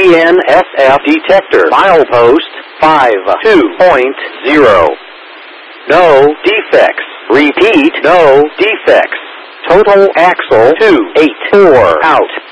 GNSF detector. Milepost 52.0. No defects. Repeat, no defects. Total axle 284 out.